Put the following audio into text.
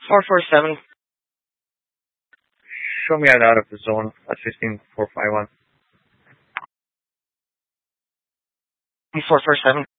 447. Show me out of the zone. That's 15451. 447.